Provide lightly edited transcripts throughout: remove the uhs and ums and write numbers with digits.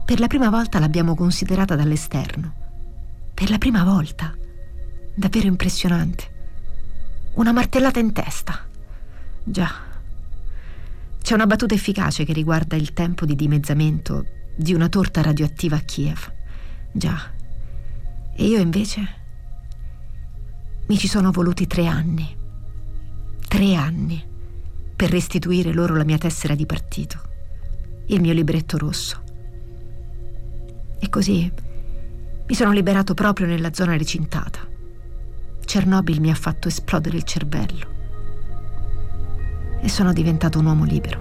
Per la prima volta l'abbiamo considerata dall'esterno. Per la prima volta. Davvero impressionante. Una martellata in testa. Già. C'è una battuta efficace che riguarda il tempo di dimezzamento di una torta radioattiva a Kiev. Già. E io invece mi ci sono voluti 3 anni. 3 anni per restituire loro la mia tessera di partito, il mio libretto rosso. E così mi sono liberato proprio nella zona recintata. Chernobyl mi ha fatto esplodere il cervello e sono diventato un uomo libero.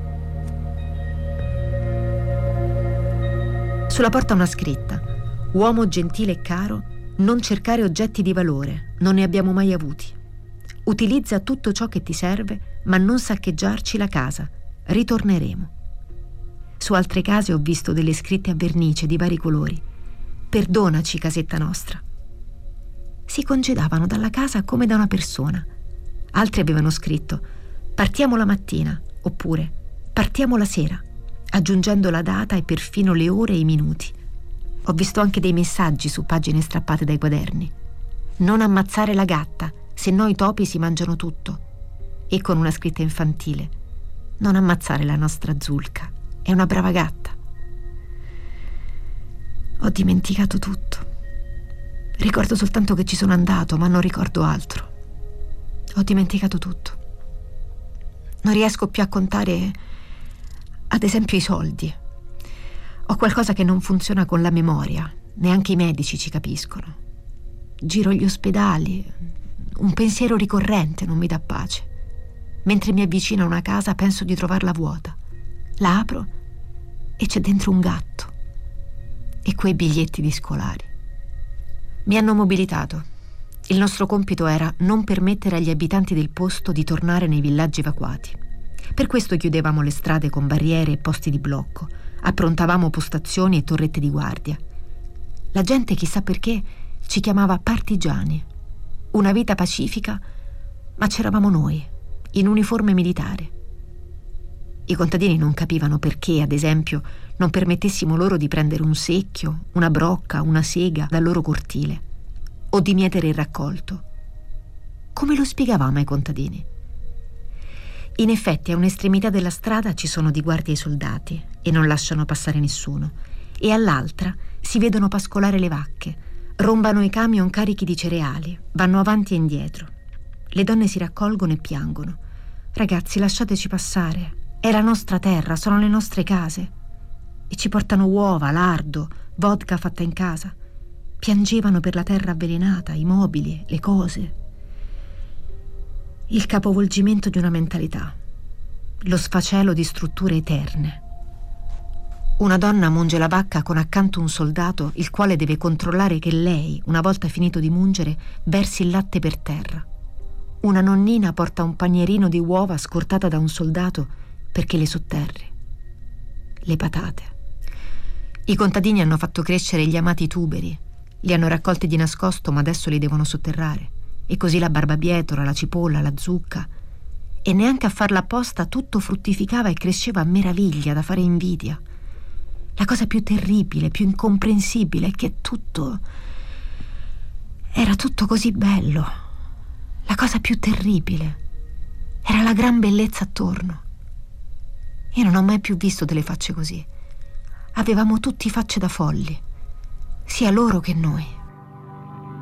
Sulla porta una scritta: uomo gentile e caro, non cercare oggetti di valore, non ne abbiamo mai avuti. Utilizza tutto ciò che ti serve, ma non saccheggiarci la casa. Ritorneremo. Su altre case ho visto delle scritte a vernice di vari colori. Perdonaci, casetta nostra. Si congedavano dalla casa come da una persona. Altri avevano scritto: partiamo la mattina, oppure partiamo la sera, aggiungendo la data e perfino le ore e i minuti. Ho visto anche dei messaggi su pagine strappate dai quaderni. Non ammazzare la gatta, se no i topi si mangiano tutto. E con una scritta infantile: non ammazzare la nostra Zulka, è una brava gatta. Ho dimenticato tutto. Ricordo soltanto che ci sono andato, ma non ricordo altro. Ho dimenticato tutto. Non riesco più a contare, ad esempio, i soldi. Ho qualcosa che non funziona con la memoria, neanche i medici ci capiscono. Giro gli ospedali, un pensiero ricorrente non mi dà pace. Mentre mi avvicino a una casa penso di trovarla vuota. La apro e c'è dentro un gatto e quei biglietti di scolari. Mi hanno mobilitato. Il nostro compito era non permettere agli abitanti del posto di tornare nei villaggi evacuati. Per questo chiudevamo le strade con barriere e posti di blocco, approntavamo postazioni e torrette di guardia. La gente, chissà perché, ci chiamava partigiani. Una vita pacifica, ma c'eravamo noi, in uniforme militare. I contadini non capivano perché, ad esempio, non permettessimo loro di prendere un secchio, una brocca, una sega dal loro cortile, o di mietere il raccolto. Come lo spiegavamo ai contadini? In effetti, a un'estremità della strada ci sono di guardia i soldati e non lasciano passare nessuno, e all'altra si vedono pascolare le vacche, rombano i camion carichi di cereali, vanno avanti e indietro. Le donne si raccolgono e piangono. Ragazzi, lasciateci passare. È la nostra terra, sono le nostre case. E ci portano uova, lardo, vodka fatta in casa. Piangevano per la terra avvelenata, i mobili, le cose. Il capovolgimento di una mentalità. Lo sfacelo di strutture eterne. Una donna munge la vacca con accanto un soldato il quale deve controllare che lei, una volta finito di mungere, versi il latte per terra. Una nonnina porta un panierino di uova scortata da un soldato perché le sotterri. Le patate. I contadini hanno fatto crescere gli amati tuberi, li hanno raccolti di nascosto ma adesso li devono sotterrare, e così la barbabietola, la cipolla, la zucca, e neanche a farla apposta tutto fruttificava e cresceva a meraviglia da fare invidia. La cosa più terribile, più incomprensibile è che era tutto così bello. La cosa più terribile era la gran bellezza attorno. Io non ho mai più visto delle facce così. Avevamo tutti facce da folli, sia loro che noi.